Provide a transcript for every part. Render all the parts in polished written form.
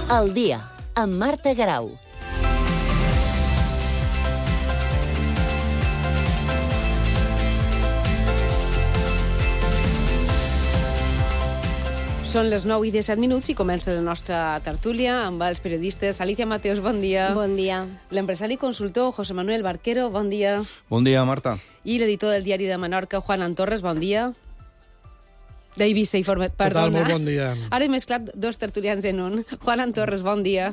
Al dia, amb Marta Garau. Són les 9:17 i comença la nostra tertúlia amb els periodistes. Alicia Mateos, bon dia. Bon dia. L'empresari i consultor José Manuel Barquero, bon dia. Bon dia, Marta. I l'editor del Diari de Menorca, Juan Torres, bon dia. D'Eivissa i Forment, perdona. Què tal? Molt bon dia. Ara he mesclat dos tertulians en un. Juan Torres, bon dia.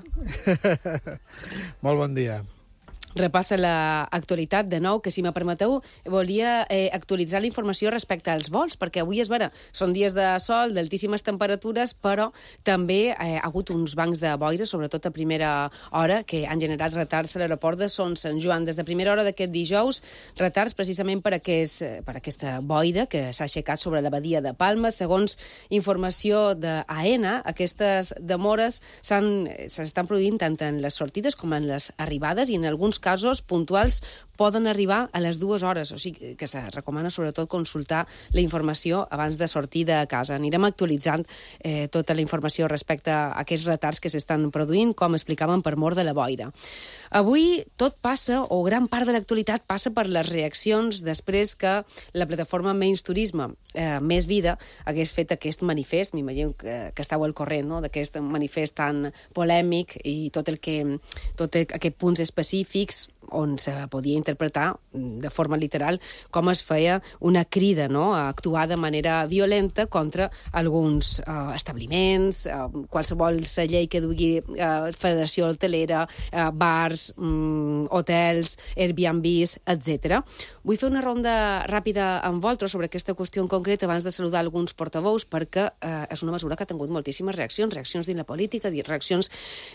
Molt bon dia. Repassa l'actualitat de nou, que si me permeteu volia actualitzar la informació respecte als vols, perquè avui és vera, són dies de sol, d'altíssimes temperatures, però també ha hagut uns bancs de boira, sobretot a primera hora, que han generat retards a l'aeroport de Son Sant Joan. Des de primera hora d'aquest dijous, retards precisament per aquesta boira que s'ha aixecat sobre la badia de Palma. Segons informació d'AENA, aquestes demores s'estan produint tant en les sortides com en les arribades, i en alguns casos puntuals poden arribar a les 2 hores, o sigui que se recomana sobretot consultar la informació abans de sortir de casa. Anirem actualitzant tota la informació respecte a aquests retards que s'estan produint, com explicàvem, per mor de la boira. Avui tot passa, o gran part de l'actualitat passa per les reaccions després que la plataforma Menys Turisme, Més Vida, hagués fet aquest manifest. M'imagino que estàu al corrent, no?, d'aquest manifest tan polèmic i tot aquests punts específics on se podia interpretar de forma literal com es feia una crida, no?, a actuar de manera violenta contra alguns establiments, qualsevol llei que dugui federació hotelera, bars, hotels, Airbnbs, etc. Vull fer una ronda ràpida amb vosaltres sobre aquesta qüestió en concret abans de saludar alguns portaveus, perquè és una mesura que ha tingut moltíssimes reaccions dins la política, reaccions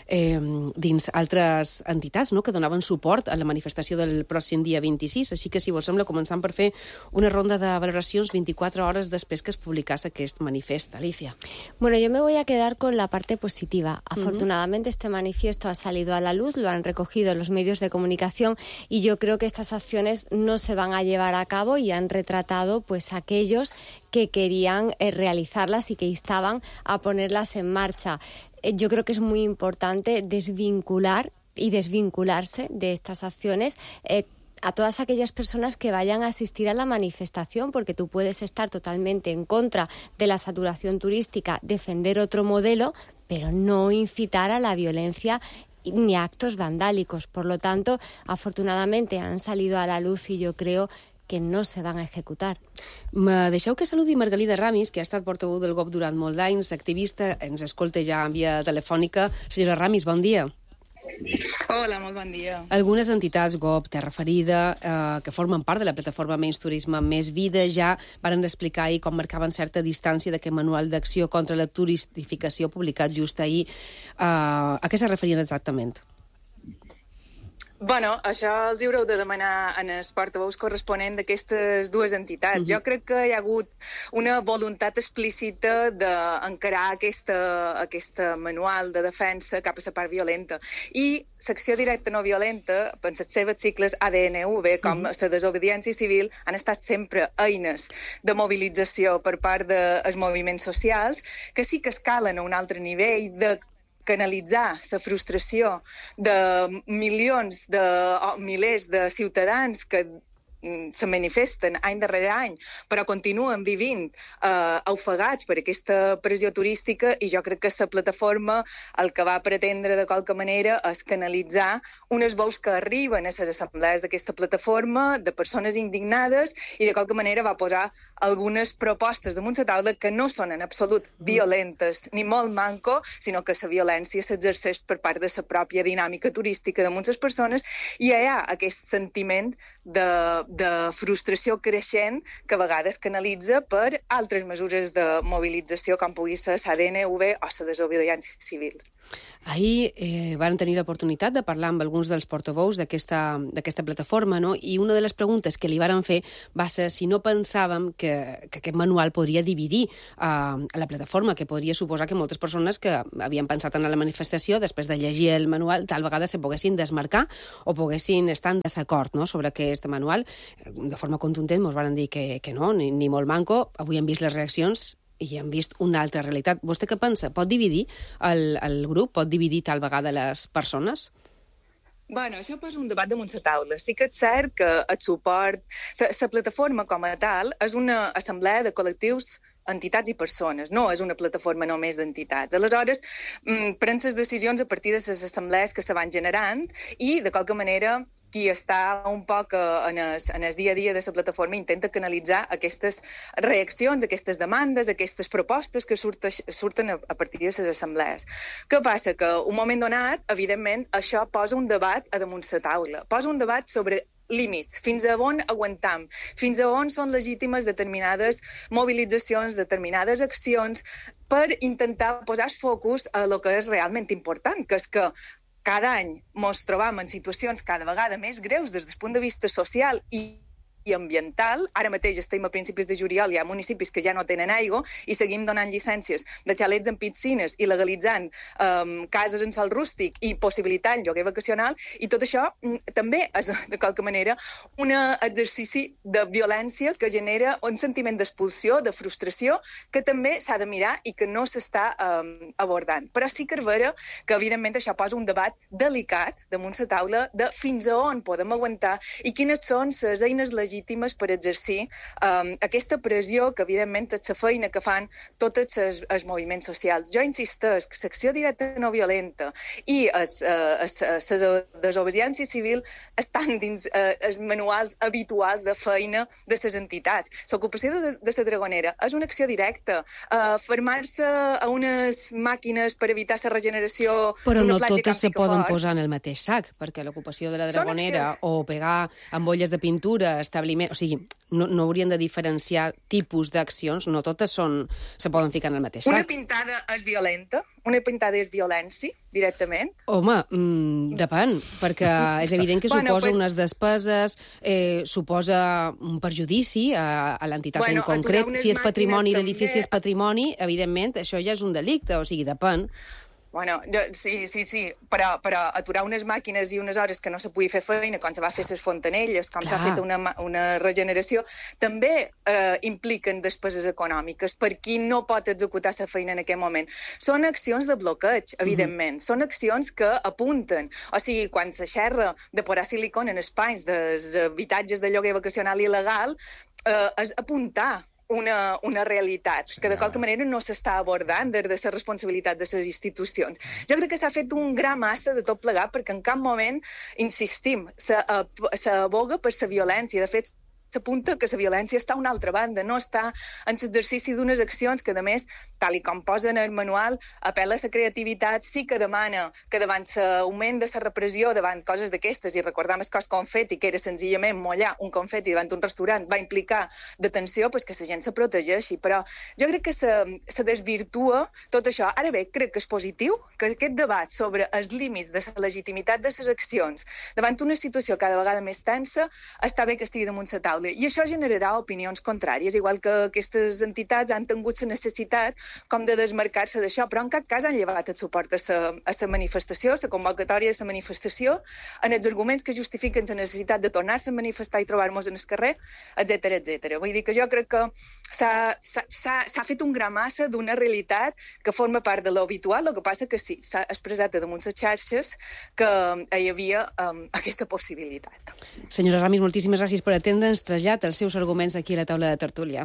dins altres entitats, no?, que donaven suport a la manifestació del pròxim dia 26, així que, si vos sembla, començant per fer una ronda de valoracions 24 hores després que es publicás aquest manifest. Alicia. Bueno, yo me voy a quedar con la parte positiva. Afortunadamente este manifiesto ha salido a la luz, lo han recogido los medios de comunicación y yo creo que estas acciones no se van a llevar a cabo y han retratado pues aquellos que querían realizarlas y que instaban a ponerlas en marcha. Yo creo que es muy importante desvincular y desvincularse de estas acciones a todas aquellas personas que vayan a asistir a la manifestación, porque tú puedes estar totalmente en contra de la saturación turística, defender otro modelo, pero no incitar a la violencia ni a actos vandálicos. Por lo tanto, afortunadamente han salido a la luz y yo creo que no se van a ejecutar. Me deixeu que saludi Margalida Ramis, que ha estat portaveu del GOP durant molt d'anys, activista, ens escolta ja en via telefònica. Senyora Ramis, bon dia. Hola, molt bon dia. Algunes entitats, GOP, Terra Ferida, que formen part de la plataforma Menys Turisme, Més Vida, ja varen explicar ahir com marcaven certa distància d'aquest manual d'acció contra la turistificació publicat just ahir. A què se referien exactament? Bueno, això els haureu de demanar en els portaveus corresponents d'aquestes dues entitats. Jo crec que hi ha hagut una voluntat explícita d'encarar aquesta manual de defensa cap a la part violenta. I l'acció directa no violenta, en les seves cicles ADNV, com la desobediència civil, han estat sempre eines de mobilització per part dels moviments socials, que sí que escalen a un altre nivell de canalitzar la frustració de milers de ciutadans que se manifesten any darrere any, però continuen vivint ofegats per aquesta pressió turística, i jo crec que la plataforma el que va pretendre de qualque manera és canalitzar unes veus que arriben a les assemblees d'aquesta plataforma de persones indignades, i de qualque manera va posar algunes propostes damunt la taula que no són en absolut violentes ni molt manco, sinó que la violència s'exerceix per part de la pròpia dinàmica turística damunt les persones, i hi ha aquest sentiment de frustració creixent que a vegades canalitza per altres mesures de mobilització, com pugui ser l'ADNV o la desobediència civil. Ahir van tenir l'oportunitat de parlar amb alguns dels portaveus d'aquesta plataforma, no? I una de les preguntes que li varen fer va ser si no pensàvem que aquest manual podria dividir a la plataforma, que podria suposar que moltes persones que havien pensat en la manifestació, després de llegir el manual, tal vegada se poguessin desmarcar o poguessin estar en desacord, no?, sobre aquest manual. De forma contundent ens van dir que no, ni molt manco. Avui hem vist les reaccions i hem vist una altra realitat. Vostè què pensa? Pot dividir el grup? Pot dividir tal vegada les persones? Bueno, això posa un debat damunt la taula. Sí que és cert que el suport... La plataforma com a tal és una assemblea de col·lectius, entitats i persones, no és una plataforma només d'entitats. Aleshores, pren les decisions a partir de les assemblees que se van generant i, de qualque manera, qui està un poc en el dia a dia de la plataforma intenta canalitzar aquestes reaccions, aquestes demandes, aquestes propostes que surten a partir de les assemblees. Què passa? Que un moment donat, evidentment, això posa un debat a damunt la taula. Posa un debat sobre límits, fins a on aguantam, fins a on són legítimes determinades mobilitzacions, determinades accions, per intentar posar el focus a lo que és realment important, que és que cada any ens trobam en situacions cada vegada més greus des del punt de vista social i ambiental. Ara mateix estem a principis de juliol, hi ha municipis que ja no tenen aigua i seguim donant llicències de xalets en piscines i legalitzant cases en sòl rústic i possibilitant lloguer vacacional, i tot això també és, de qualque manera, un exercici de violència que genera un sentiment d'expulsió, de frustració, que també s'ha de mirar i que no s'està abordant. Però sí que és vera que, evidentment, això posa un debat delicat damunt la taula de fins a on podem aguantar i quines són les eines legítimes per exercir aquesta pressió que, evidentment, és la feina que fan tots els moviments socials. Jo insisteix que l'acció directa no violenta i la desobediència civil estan dins els manuals habituals de feina de les entitats. L'ocupació de la Dragonera és una acció directa. Fermar-se a unes màquines per evitar la regeneració però d'una no platja totes se Camp poden Picafort. posar en el mateix sac, perquè l'ocupació de la Dragonera o pegar ampolles de pintura, o sigui, no haurien de diferenciar tipus d'accions, no totes se poden ficar en el mateix sac. Una pintada és violenta? Una pintada és violència, directament? Home, depèn, perquè és evident que suposa unes despeses, suposa un perjudici a l'entitat en concret. Si és patrimoni, l'edifici és patrimoni, evidentment, això ja és un delicte, o sigui, depèn. Bueno, sí, però aturar unes màquines i unes hores que no se pugui fer feina, com se va fer les fontanelles, com s'ha fet una regeneració, també impliquen despeses econòmiques per qui no pot executar la feina en aquest moment. Són accions de bloqueig, evidentment. Són accions que apunten. O sigui, quan se xerra de posar silicona en espais dels habitatges de lloguer vacacional il·legal, és apuntar una realitat que de qualque manera no s'està abordant des de la responsabilitat de les institucions. Jo crec que s'ha fet un gra massa de tot plegat perquè en cap moment, insistim, s'aboga per la violència. De fet, s'apunta que la violència està a una altra banda, no està en l'exercici d'unes accions que, a més, tal com posa en el manual, apel·la a la creativitat, sí que demana que davant l'augment de la repressió, davant coses d'aquestes, i recordam el cos confeti, que era senzillament mollar un confeti davant un restaurant, va implicar detenció, pues que la gent se protegeixi. Però jo crec que se desvirtua tot això. Ara bé, crec que és positiu que aquest debat sobre els límits de la legitimitat de les accions davant una situació cada vegada més tensa, està bé que estigui damunt la taula. I això generarà opinions contràries, igual que aquestes entitats han tingut la necessitat com de desmarcar-se d'això, però en cap cas han llevat el suport a la manifestació, a la convocatòria de la manifestació, en els arguments que justifiquen la necessitat de tornar-se a manifestar i trobar-nos en el carrer, etc. Vull dir que jo crec que s'ha fet un gra massa d'una realitat que forma part de l'habitual, el que passa que sí, s'ha expressat damunt les xarxes que hi havia aquesta possibilitat. Senyora Ramis, moltíssimes gràcies per atendre'ns. Trasllat els seus arguments aquí a la taula de tertúlia.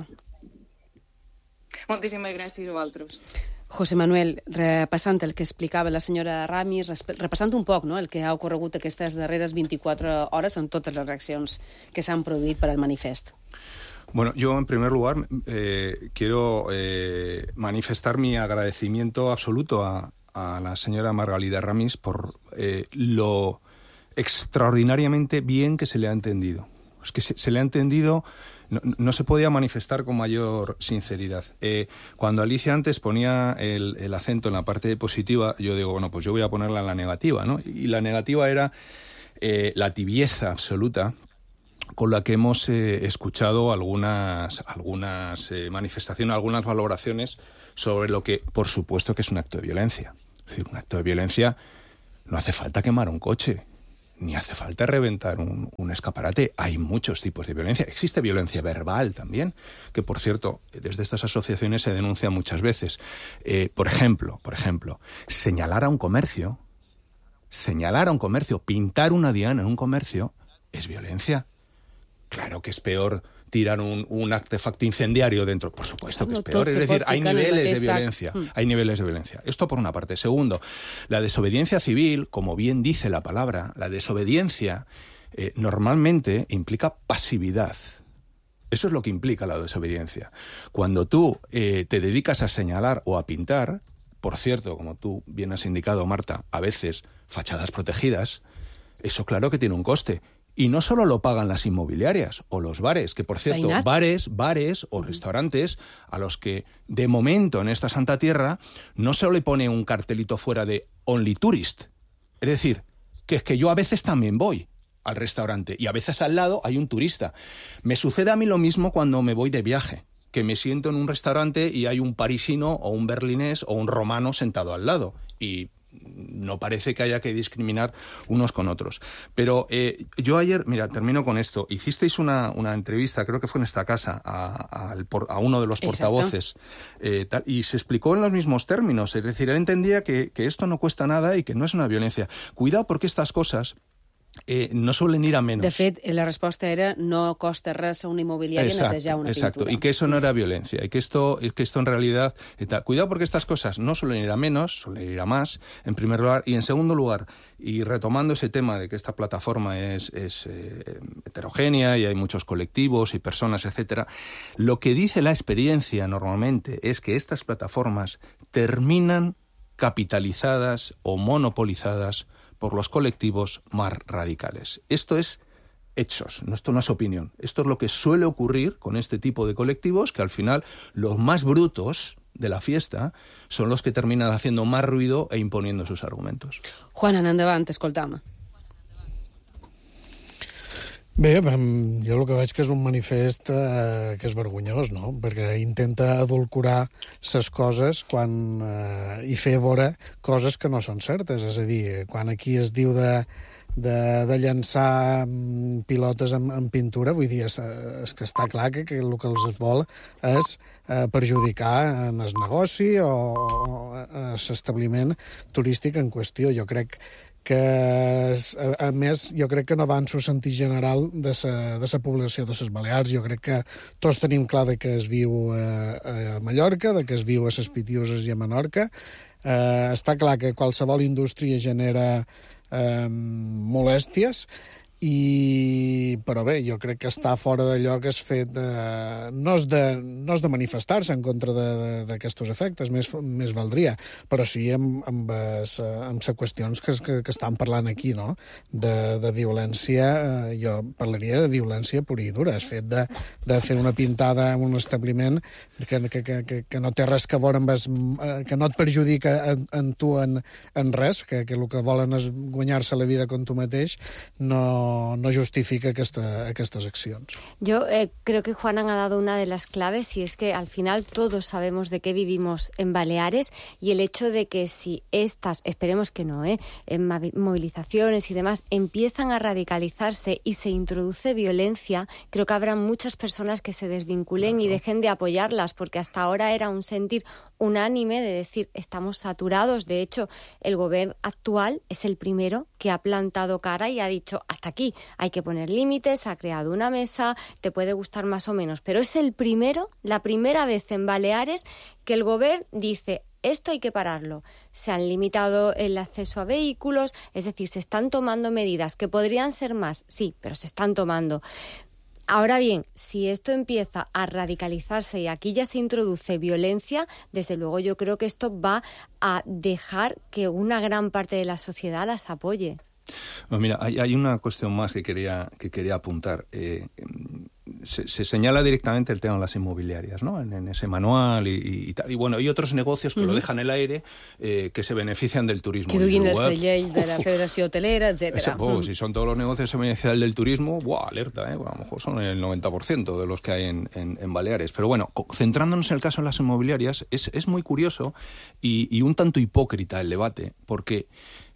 Moltíssimes gràcies a vosaltres. José Manuel, repassant el que explicava la senyora Ramis, repassant un poc el que ha ocorregut aquestes darreres 24 hores en totes les reaccions que s'han produït per al manifest. Bueno, yo en primer lugar quiero manifestar mi agradecimiento absoluto a la señora Margalida Ramis por lo extraordinariamente bien que se le ha entendido. Es que se le ha entendido, no se podía manifestar con mayor sinceridad. Cuando Alicia antes ponía el acento en la parte positiva, yo digo, bueno, pues yo voy a ponerla en la negativa, ¿no? Y la negativa era la tibieza absoluta con la que hemos escuchado algunas manifestaciones, algunas valoraciones sobre lo que, por supuesto, que es un acto de violencia. Es decir, un acto de violencia no hace falta quemar un coche. ni hace falta reventar un escaparate. Hay muchos tipos de violencia. Existe violencia verbal también, que por cierto, desde estas asociaciones se denuncia muchas veces. Por ejemplo, señalar a un comercio, pintar una diana en un comercio, es violencia. Claro que es peor tirar un artefacto incendiario dentro. Por supuesto que es peor. Es decir, hay niveles de violencia. Hay niveles de violencia. Esto por una parte. Segundo, la desobediencia civil, como bien dice la palabra, la desobediencia normalmente implica pasividad. Eso es lo que implica la desobediencia. Cuando tú te dedicas a señalar o a pintar, por cierto, como tú bien has indicado, Marta, a veces fachadas protegidas, eso claro que tiene un coste. Y no solo lo pagan las inmobiliarias o los bares, que por cierto, bares o restaurantes a los que de momento en esta Santa Tierra no se le pone un cartelito fuera de Only Tourist. Es decir, que es que yo a veces también voy al restaurante y a veces al lado hay un turista. Me sucede a mí lo mismo cuando me voy de viaje, que me siento en un restaurante y hay un parisino o un berlinés o un romano sentado al lado y no parece que haya que discriminar unos con otros. Pero yo ayer, mira, termino con esto. Hicisteis una entrevista, creo que fue en esta casa, a uno de los portavoces, y se explicó en los mismos términos. Es decir, él entendía que esto no cuesta nada y que no es una violencia. Cuidado porque estas cosas no suelen ir a menos. De fet, la resposta era no costa res a una inmobiliària netejar una pintura. Y que eso no era violencia, y que esto en realidad... Cuidado porque estas cosas no suelen ir a menos, suelen ir a más, en primer lugar, y en segundo lugar, y retomando ese tema de que esta plataforma es heterogénea y hay muchos colectivos y personas, etcétera, lo que dice la experiencia normalmente es que estas plataformas terminan capitalizadas o monopolizadas por los colectivos más radicales. Esto es hechos, esto no es opinión. Esto es lo que suele ocurrir con este tipo de colectivos, que al final los más brutos de la fiesta son los que terminan haciendo más ruido e imponiendo sus argumentos. Juan, endavant, escolta'm. Bé, jo el que veig que és un manifest que és vergonyós, no? Perquè intenta adulcorar ses coses i fer veure coses que no són certes. És a dir, quan aquí es diu de llançar pilotes en pintura, vull dir, és que està clar que el que els vol és perjudicar en el negoci o l'establiment turístic en qüestió. Jo crec que, a més, jo crec que no va en el sentit general de la població de les Balears. Jo crec que tots tenim clar de que es viu a Mallorca, de que es viu a les Pitiuses i a Menorca. Està clar que qualsevol indústria genera molèsties, però bé, jo crec que està fora d'allò que és fet no és de manifestar-se en contra d'aquests efectes, més valdria, però sí amb les qüestions que estan parlant aquí, no? De violència, jo parlaria de violència pura i dura. És fet de fer una pintada en un establiment que no té res que veure amb que no et perjudica en tu en res, que el que volen és guanyar-se la vida com tu mateix, no justifica estas acciones. Yo creo que Juan ha dado una de las claves, y es que al final todos sabemos de qué vivimos en Baleares, y el hecho de que si estas, esperemos que no, en movilizaciones y demás, empiezan a radicalizarse y se introduce violencia, creo que habrá muchas personas que se desvinculen y dejen de apoyarlas, porque hasta ahora era un sentir unánime de decir estamos saturados. De hecho, el gobierno actual es el primero que ha plantado cara y ha dicho hasta aquí, hay que poner límites, ha creado una mesa, te puede gustar más o menos, pero es la primera vez en Baleares que el gobierno dice esto hay que pararlo. Se han limitado el acceso a vehículos, es decir, se están tomando medidas que podrían ser más, sí, pero se están tomando. Ahora bien, si esto empieza a radicalizarse y aquí ya se introduce violencia, desde luego yo creo que esto va a dejar que una gran parte de la sociedad las apoye. Bueno, mira, hay una cuestión más que quería apuntar. Se señala directamente el tema de las inmobiliarias, ¿no? En ese manual y tal. Y bueno, hay otros negocios que lo dejan en el aire, que se benefician del turismo. Que duguin el segell de la Federació Hotelera, etcétera. Si son todos los negocios que se benefician del turismo, alerta, a lo mejor son el 90% de los que hay en Baleares. Pero bueno, centrándonos en el caso de las inmobiliarias, es muy curioso y un tanto hipócrita el debate, porque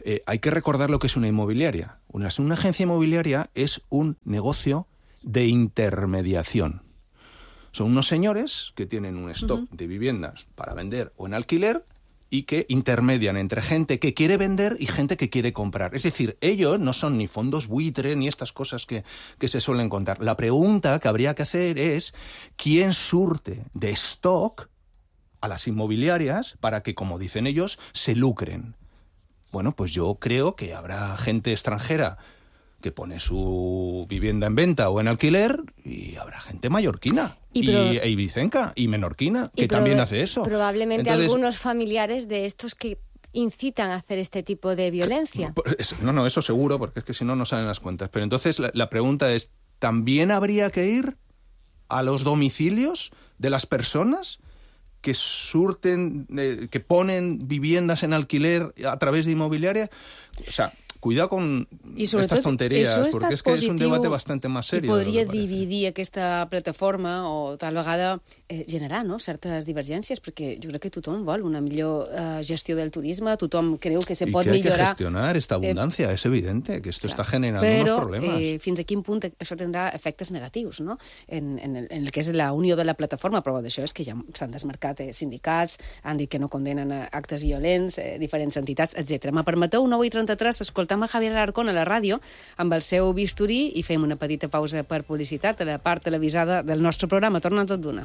hay que recordar lo que es una inmobiliaria. Una agencia inmobiliaria es un negocio de intermediación. Son unos señores que tienen un stock de viviendas para vender o en alquiler y que intermedian entre gente que quiere vender y gente que quiere comprar. Es decir, ellos no son ni fondos buitre ni estas cosas que se suelen contar. La pregunta que habría que hacer es ¿quién surte de stock a las inmobiliarias para que, como dicen ellos, se lucren? Bueno, pues yo creo que habrá gente extranjera que pone su vivienda en venta o en alquiler y habrá gente mallorquina e ibicenca y menorquina que también hace eso. Probablemente algunos familiares de estos que incitan a hacer este tipo de violencia. No, eso seguro, porque es que si no, no salen las cuentas. Pero entonces la pregunta es, ¿también habría que ir a los domicilios de las personas que surten, que ponen viviendas en alquiler a través de inmobiliaria? O sea, cuidado con estas tonteries, perquè és que és un debat bastant més seriós. I podria dividir aquesta plataforma o tal vegada generar certes divergències, perquè jo crec que tothom vol una millor gestió del turisme, tothom creu que se pot millorar. Y que hay que gestionar esta abundancia, es evidente que esto está generando unos problemas. Però fins a quin punt això tindrà efectes negatius, no? En el que és la unió de la plataforma. Prova d'això és que ja s'han desmarcat sindicats, han dit que no condenen actes violents, diferents entitats, etc. Me permeteu 9:33 escoltar a Javier Alarcón a la ràdio amb el seu bisturí i fem una petita pausa per publicitat a la part televisada del nostre programa. Torna tot d'una.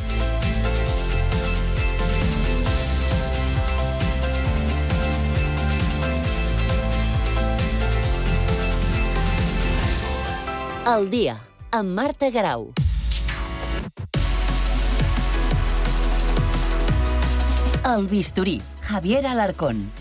Al dia, amb Marta Garau. El bisturí, Javier Alarcón.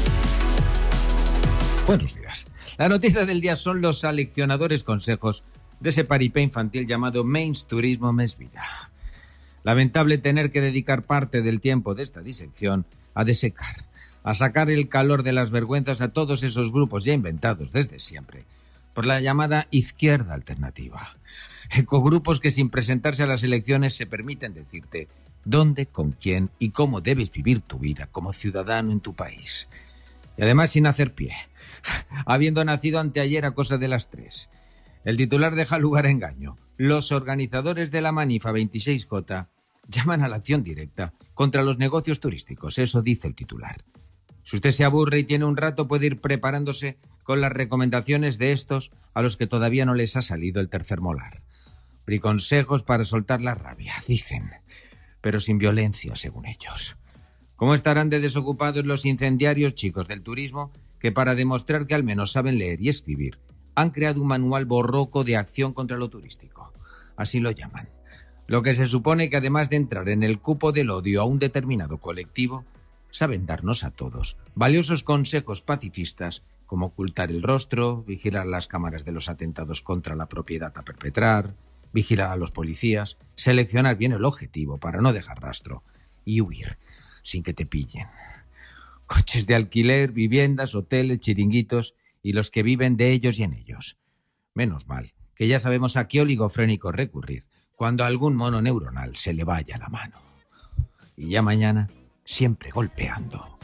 Buenos días. La noticia del día son los aleccionadores consejos de ese paripé infantil llamado Menys Turismo Més Vida. Lamentable tener que dedicar parte del tiempo de esta disección a desecar, a sacar el calor de las vergüenzas a todos esos grupos ya inventados desde siempre por la llamada izquierda alternativa. Ecogrupos que sin presentarse a las elecciones se permiten decirte dónde, con quién y cómo debes vivir tu vida como ciudadano en tu país. Y además sin hacer pie, habiendo nacido anteayer a cosa de las 3. El titular deja lugar a engaño. Los organizadores de la Manifa 26J llaman a la acción directa contra los negocios turísticos. Eso dice el titular. Si usted se aburre y tiene un rato, puede ir preparándose con las recomendaciones de estos a los que todavía no les ha salido el tercer molar. Briconsejos para soltar la rabia, dicen, pero sin violencia, según ellos. ¿Cómo estarán de desocupados los incendiarios chicos del turismo que, para demostrar que al menos saben leer y escribir, han creado un manual borroco de acción contra lo turístico? Así lo llaman. Lo que se supone que, además de entrar en el cupo del odio a un determinado colectivo, saben darnos a todos valiosos consejos pacifistas como ocultar el rostro, vigilar las cámaras de los atentados contra la propiedad a perpetrar, vigilar a los policías, seleccionar bien el objetivo para no dejar rastro y huir sin que te pillen. Coches de alquiler, viviendas, hoteles, chiringuitos y los que viven de ellos y en ellos. Menos mal que ya sabemos a qué oligofrénico recurrir cuando a algún mono neuronal se le vaya la mano. Y ya mañana, siempre golpeando